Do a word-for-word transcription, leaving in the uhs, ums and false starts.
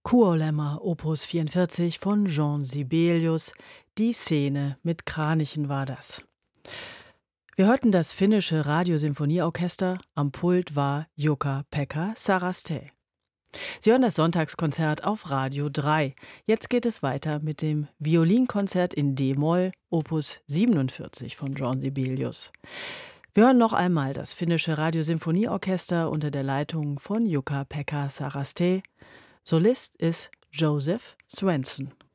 Kuolämmer, Opus vierundvierzig von Jean Sibelius. Die Szene mit Kranichen war das. Wir hörten das finnische Radiosymphonieorchester. Am Pult war Jukka-Pekka Saraste. Sie hören das Sonntagskonzert auf Radio drei. Jetzt geht es weiter mit dem Violinkonzert in D-Moll, Opus siebenundvierzig von Jean Sibelius. Wir hören noch einmal das finnische Radiosymphonieorchester unter der Leitung von Jukka-Pekka Saraste. Solist ist Joseph Svensson.